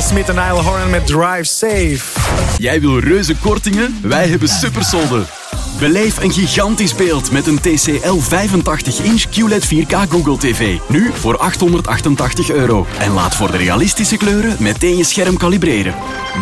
was Smith en Niall Horan met Drive Safe. Jij wil reuze kortingen? Wij hebben supersolden. Beleef een gigantisch beeld met een TCL 85-inch QLED 4K Google TV. Nu voor €888. En laat voor de realistische kleuren meteen je scherm kalibreren.